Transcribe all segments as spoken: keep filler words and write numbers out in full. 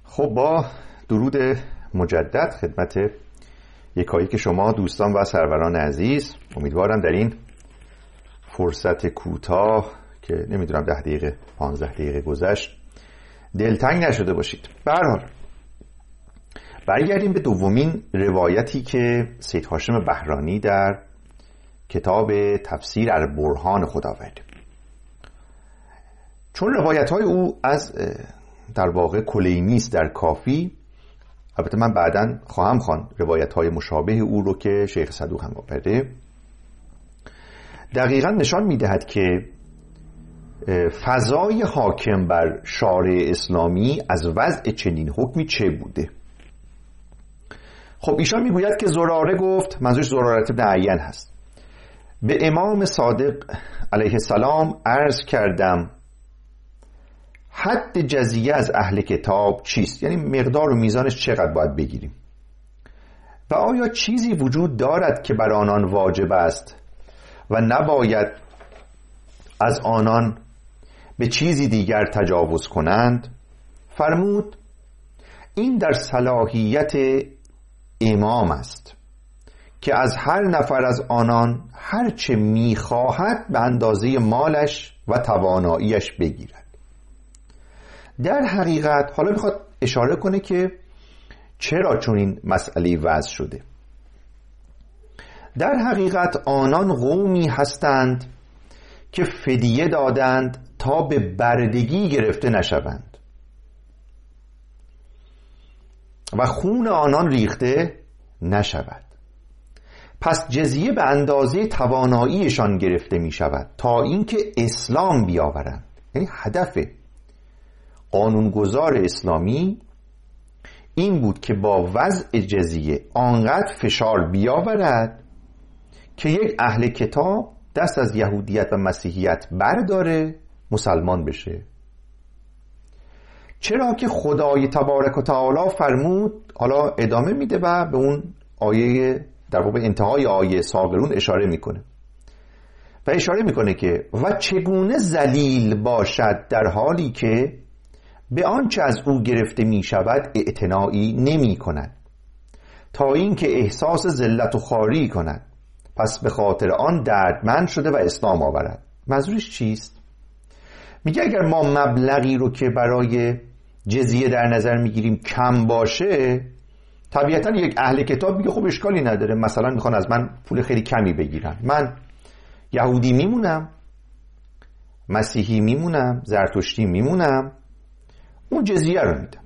خب با درود مجدد خدمت یکایی که شما دوستان و سروران عزیز، امیدوارم در این فرصت کوتاه که نمیدونم ده دقیقه پانزده دقیقه گذشت دلتنگ نشده باشید. به هر حال برگردیم به دومین روایتی که سید هاشم بهرانی در کتاب تفسیر البرهان خود آورده. چون روایت های او از در واقع کلینی است در کافی، البته من بعداً خواهم خواند روایت های مشابه او رو که شیخ صدوق هم آورده، دقیقاً نشان میدهد که فضای حاکم بر شارع اسلامی از وضع چنین حکمی چه بوده. خب ایشان میگوید که زراره گفت، منظورش زرارت بن عین هست، به امام صادق علیه السلام عرض کردم حد جزیه از اهل کتاب چیست؟ یعنی مقدار و میزانش چقدر باید بگیریم و آیا چیزی وجود دارد که بر آنان واجب است و نباید از آنان به چیزی دیگر تجاوز کنند؟ فرمود این در صلاحیت امام است که از هر نفر از آنان هر چه میخواهد به اندازه مالش و تواناییش بگیرد. در حقیقت حالا میخواد اشاره کنه که چرا چون این مسئله وضع شده. در حقیقت آنان قومی هستند که فدیه دادند تا به بردگی گرفته نشوند و خون آنان ریخته نشود، پس جزیه به اندازه تواناییشان گرفته می شود تا اینکه اسلام بیاورند. یعنی هدف قانونگذار اسلامی این بود که با وضع جزیه آنقدر فشار بیاورد که یک اهل کتاب دست از یهودیت و مسیحیت برداره، مسلمان بشه. چرا که خدای تبارک و تعالی فرمود، حالا ادامه میده و به اون آیه در باب انتهای آیه ساغرون اشاره میکنه و اشاره میکنه که و چگونه ذلیل باشد در حالی که به آنچه از او گرفته می شود اعتنایی نمی کند تا اینکه احساس ذلت و خواری کند، پس به خاطر آن دردمند شده و اسلام آورد. منظورش چیست؟ میگه اگر ما مبلغی رو که برای جزیه در نظر میگیریم کم باشه، طبیعتا یک اهل کتاب میگه خب اشکالی نداره، مثلا میخوان از من پول خیلی کمی بگیرن، من یهودی میمونم، مسیحی میمونم، زرتشتی میمونم، اون جزیه رو میدم.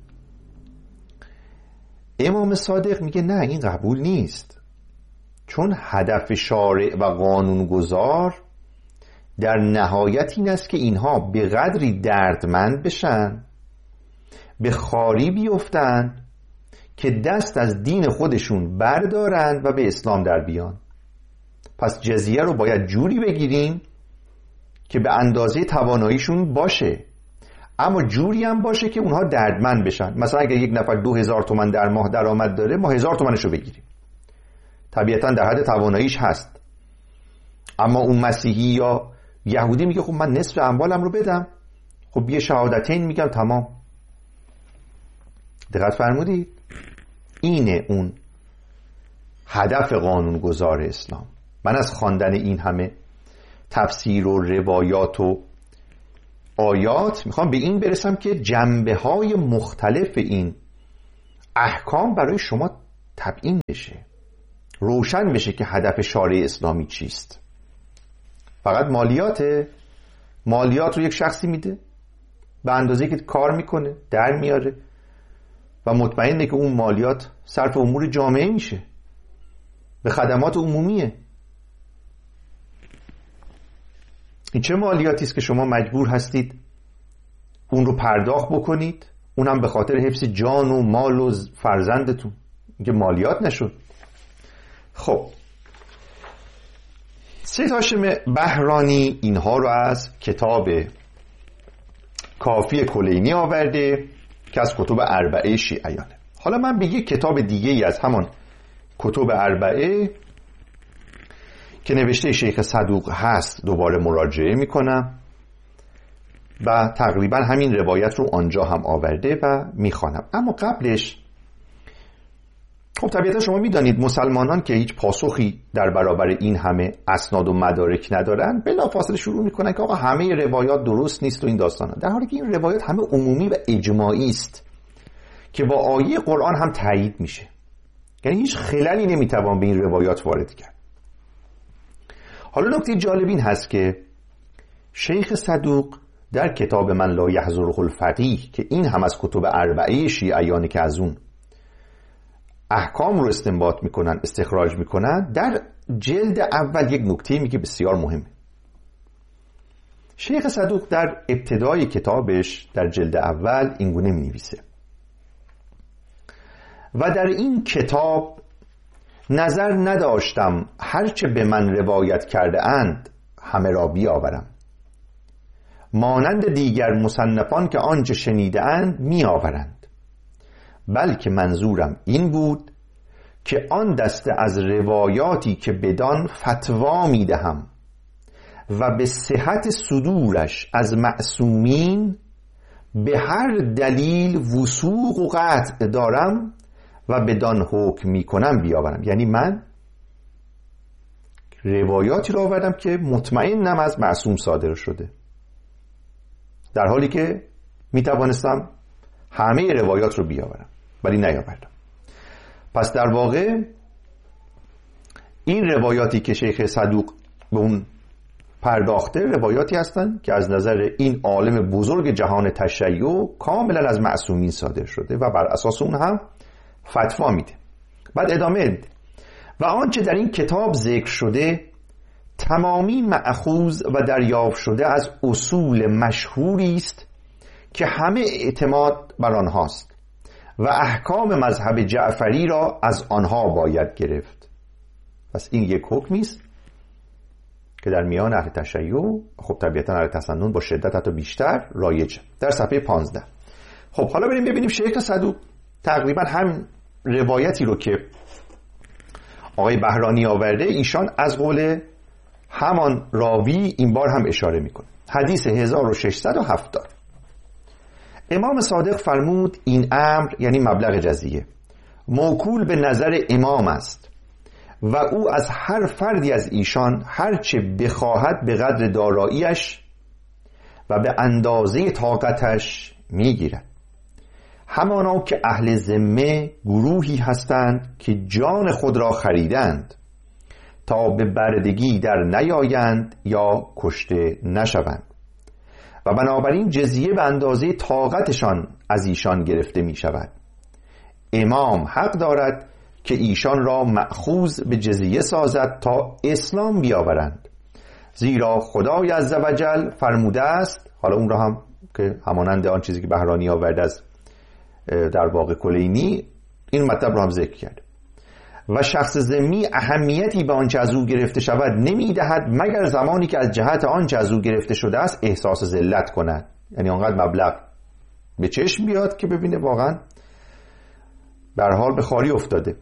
امام صادق میگه نه، این قبول نیست، چون هدف شارع و قانونگذار در نهایت این است که اینها به قدری دردمند بشن، به خواری بیفتن که دست از دین خودشون بردارند و به اسلام در بیان. پس جزیه رو باید جوری بگیریم که به اندازه تواناییشون باشه، اما جوری هم باشه که اونها دردمند بشن. مثلا اگر یک نفر دو هزار تومن در ماه درآمد داره، ما هزار تومنشو بگیریم، طبیعتا در حد تواناییش هست. اما اون مسیحی یا یهودی میگه خب من نصف اموالم رو بدم، خب یه شهادتین میگم تمام. دقت فرمودید؟ اینه اون هدف قانونگذار اسلام. من از خواندن این همه تفسیر و روایات و آیات میخوام به این برسم که جنبه های مختلف این احکام برای شما تبیین بشه، روشن بشه که هدف شارع اسلامی چیست. فقط مالیاته، مالیات رو یک شخصی میده به اندازه که کار میکنه در میاره و مطمئنه که اون مالیات صرف امور جامعه میشه، به خدمات عمومیه. این چه مالیاتی است که شما مجبور هستید اون رو پرداخت بکنید، اونم به خاطر حفظ جان و مال و فرزندتون؟ اینکه مالیات نشد. خب سید هاشم بهرانی اینها رو از کتاب کافی کلینی آورده که از کتب اربعه شیعیانه. حالا من به یک کتاب دیگه ای از همان کتب اربعه که نوشته شیخ صدوق هست دوباره مراجعه میکنم و تقریبا همین روایت رو آنجا هم آورده و میخوانم. اما قبلش خب طبیعتا شما میدانید مسلمانان که هیچ پاسخی در برابر این همه اسناد و مدارک ندارن، بلافاصله شروع میکنن که آقا همه روایات درست نیست و این داستانا، در حالی که این روایات همه عمومی و اجماعی است که با آیه قرآن هم تایید میشه. یعنی هیچ خللی نمیتوان به این روایات وارد کرد. حالا نکته جالب این هست که شیخ صدوق در کتاب من لا یحضره الفقیه که این هم از کتب اربعه شیعیان که از اون احکام رو استنباط میکنن، استخراج میکنن، در جلد اول یک نکته میگه بسیار مهمه. شیخ صدوق در ابتدای کتابش در جلد اول اینگونه مینویسه: و در این کتاب نظر نداشتم هرچه به من روایت کرده اند همه را بیاورم، مانند دیگر مصنفان که آنچه شنیده اند می آورند، بلکه منظورم این بود که آن دسته از روایاتی که بدان فتوا می دهم و به صحت صدورش از معصومین به هر دلیل وثوق و قطع دارم و بدان حکم می کنم بیاورم. یعنی من روایاتی را آوردم که مطمئنم از معصوم صادر شده، در حالی که می توانستم همه روایات رو بیاورم ولی نیاوردم. پس در واقع این روایاتی که شیخ صدوق به اون پرداخته روایاتی هستند که از نظر این عالم بزرگ جهان تشیع کاملا از معصومین صادر شده و بر اساس اون هم فتوا میده. بعد ادامه ده. و آنچه در این کتاب ذکر شده تمامی مأخوذ و دریافت شده از اصول مشهوری است که همه اعتماد بر آنهاست و احکام مذهب جعفری را از آنها باید گرفت. پس این یک حکمی است که در میان اهل تشیع، خب طبیعتا اهل تسنن با شدت حتی بیشتر رایج. در صفحه پانزده. خب حالا بریم ببینیم شیخ صدوق تقریبا هم روایتی رو که آقای بهرانی آورده ایشان از قول همان راوی این بار هم اشاره میکنه. حدیث هزار و ششصد و هفتاد. امام صادق فرمود این امر، یعنی مبلغ جزیه، موکول به نظر امام است و او از هر فردی از ایشان هرچه بخواهد به قدر داراییش و به اندازه طاقتش میگیرد. همانا که اهل ذمه گروهی هستند که جان خود را خریدند تا به بردگی در نیایند یا کشته نشوند و بنابراین جزیه به اندازه طاقتشان از ایشان گرفته می شود. امام حق دارد که ایشان را مأخوذ به جزیه سازد تا اسلام بیاورند، زیرا خدای عزوجل فرموده است. حالا اون را هم که همانند آن چیزی که بهرانی آورده از در واقع کلینی این مطلب رو هم ذکر کرد: و شخص ذمی اهمیتی به آنچه از او گرفته شود نمیدهد مگر زمانی که از جهت آنچه از او گرفته شده است احساس ذلت کند. یعنی آنقدر مبلغ به چشم بیاد که ببینه واقعا به هر حال به خواری افتاده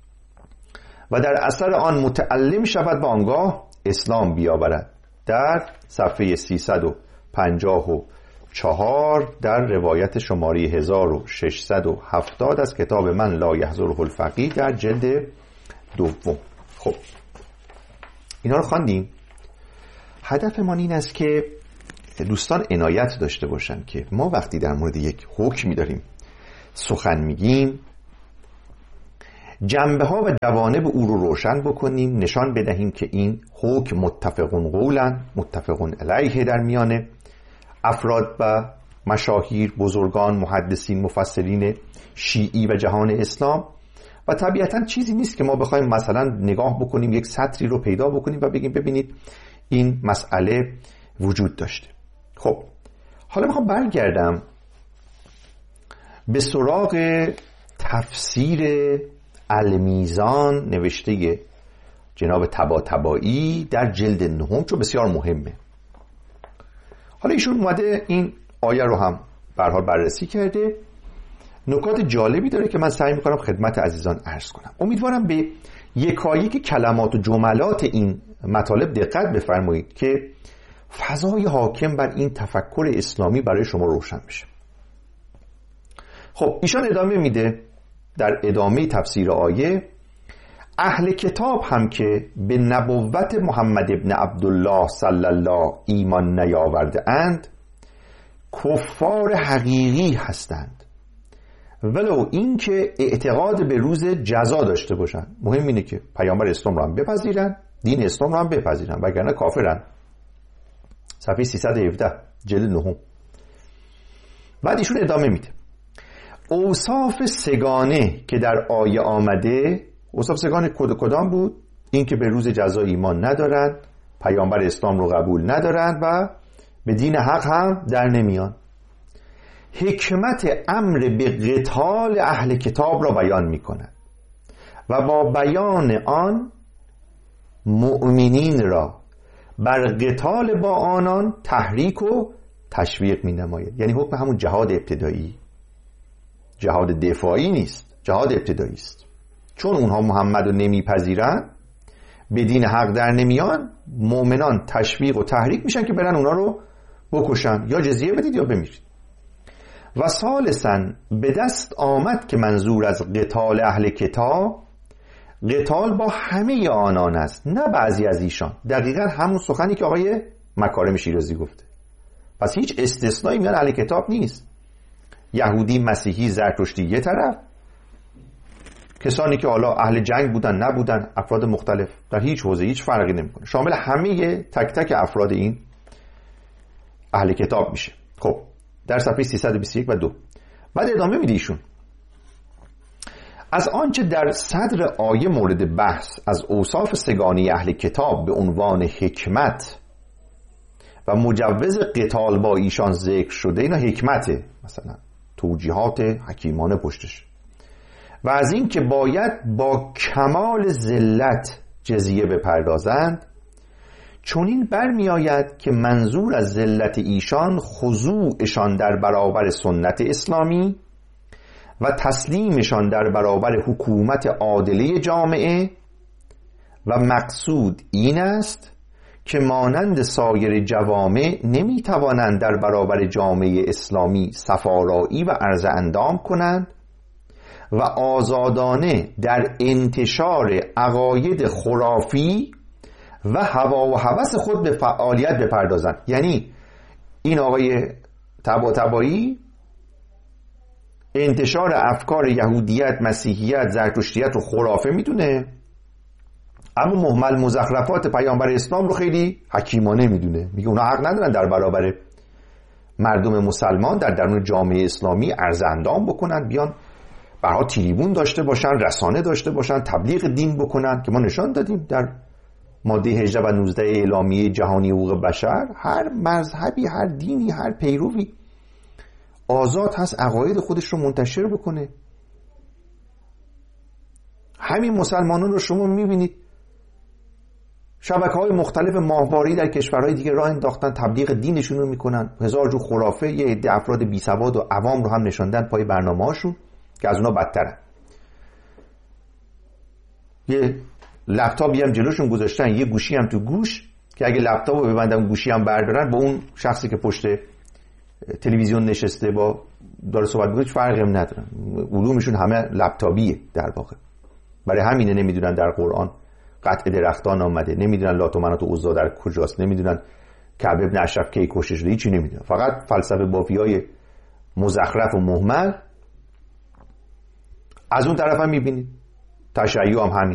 و در اثر آن متعلم شود و آنگاه اسلام بیاورد. در صفحه سیصد و پنجاه و چهار در روایت شماره هزار و ششصد و هفتاد از کتاب من لا یحضره الفقیه در جلد دوم. خب اینا رو خواندیم. هدف ما این است که دوستان عنایت داشته باشن که ما وقتی در مورد یک حکمی داریم سخن میگیم جنبه ها و جوانب او رو روشن بکنیم، نشان بدهیم که این حکم متفقون قولن متفقون علیه در میانه افراد و مشاهیر، بزرگان، محدثین، مفسرین شیعی و جهان اسلام، و طبیعتا چیزی نیست که ما بخوایم مثلا نگاه بکنیم یک سطری رو پیدا بکنیم و بگیم ببینید این مسئله وجود داشته. خب حالا میخوام برگردم به سراغ تفسیر المیزان نوشته جناب طباطبایی در جلد نهم، چون بسیار مهمه. حالا ایشون اومده این آیه رو هم به هر حال بررسی کرده، نکات جالبی داره که من سعی میکنم خدمت عزیزان عرض کنم. امیدوارم به یکایک کلمات و جملات این مطالب دقت بفرمایید که فضای حاکم بر این تفکر اسلامی برای شما روشن بشه. خب ایشان ادامه میده در ادامه تفسیر آیه: اهل کتاب هم که به نبوت محمد ابن عبدالله صلی الله ایمان نیاورده اند کفار حقیقی هستند، ولو اینکه اعتقاد به روز جزا داشته باشند. مهم اینه که پیامبر اسلام رو هم بپذیرن، دین اسلام رو هم بپذیرن، وگرنه کافرن. صفحه سیصد و هفده جلد نهم. بعد ایشون ادامه میده: اوصاف سگانه که در آیه آمده، اوصاف سگانه کد کدام بود؟ این که به روز جزا ایمان ندارند، پیامبر اسلام رو قبول ندارند و به دین حق هم در نمیان. حکمت امر به قتال اهل کتاب را بیان میکنند و با بیان آن مؤمنین را بر قتال با آنان تحریک و تشویق می نماید. یعنی حکم همون جهاد ابتدایی، جهاد دفاعی نیست، جهاد ابتدایی است. چون اونها محمد رو نمیپذیرن، به دین حق در نمیان، مؤمنان تشویق و تحریک میشن که برن اونا رو بکشن، یا جزیه بدید یا بمیرید. و ثالثاً به دست آمد که منظور از قتال اهل کتاب قتال با همه آنان است، نه بعضی از ایشان. دقیقاً همون سخنی که آقای مکارم شیرازی گفته. پس هیچ استثنایی میان اهل کتاب نیست. یهودی، مسیحی، زرتشتی یه طرف، کسانی که حالا اهل جنگ بودن نبودن، افراد مختلف، در هیچ حوزه هیچ فرقی نمیکنه، شامل همه تک تک افراد این اهل کتاب میشه. خب در صفحه سیصد و بیست و یک و دو بعد ادامه میده ایشون: از آنچه در صدر آیه مورد بحث از اوصاف سگانی اهل کتاب به عنوان حکمت و مجوز قتال با ایشان ذکر شده، اینا حکمته، مثلا توجیهات حکیمانه پشتش، و از این که باید با کمال ذلت جزیه بپردازند، چون این برمی آید که منظور از ذلت ایشان خضوعشان در برابر سنت اسلامی و تسلیمشان در برابر حکومت عادله جامعه، و مقصود این است که مانند سایر جوامع نمی توانند در برابر جامعه اسلامی سفارایی و عرض اندام کنند و آزادانه در انتشار عقاید خرافی و هوا و هوس خود به فعالیت بپردازند. یعنی این آقای طباطبایی انتشار افکار یهودیت، مسیحیت، زرتشتیت رو خرافه میدونه، اما مهمل مزخرفات پیامبر اسلام رو خیلی حکیمانه میدونه. میگه اونا حق ندارن در برابر مردم مسلمان در درون جامعه اسلامی عرض اندام بکنن، بیان برها تریبون داشته باشن، رسانه داشته باشن، تبلیغ دین بکنن، که ما نشان دادیم در ماده هجده و نوزده اعلامیه جهانی حقوق بشر هر مذهبی، هر دینی، هر پیروی آزاد هست عقاید خودش رو منتشر بکنه. همین مسلمانان رو شما میبینید شبکه‌های مختلف ماهواره‌ای در کشورهای دیگه راه انداختن، تبلیغ دینشون رو میکنن، هزار جو خرافه. یه عده افراد بی سواد و عوام رو هم نشوندن پای برنامه‌هاشون که از اونا بدترن. یه لپتاپی هم جلوشون گذاشتن، یه گوشی هم تو گوش، که اگه لپتاپ رو ببندن گوشی هم بردارن، با اون شخصی که پشت تلویزیون نشسته با داره صحبت می‌کنه فرقی هم ندارن. علومشون همه لپتاپیه در واقع. برای همینه نمیدونن در قرآن قطع درختان آمده، نمیدونن لات و منات و عزا در کجاست، نمیدونن کعب ابن اشرف کی کشته شده، هیچی نمیدونن. فقط فلسفه بافیای مزخرف و مهمل. از اون طرف هم میبینید تشیع هم همین.